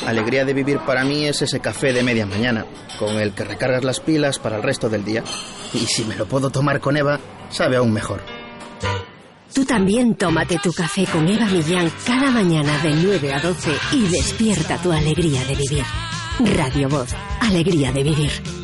Alegría de vivir para mí es ese café de media mañana, con el que recargas las pilas para el resto del día. Y si me lo puedo tomar con Eva, sabe aún mejor. Tú también tómate tu café con Eva Millán cada mañana de 9 a 12 y despierta tu alegría de vivir. Radio Voz, alegría de vivir.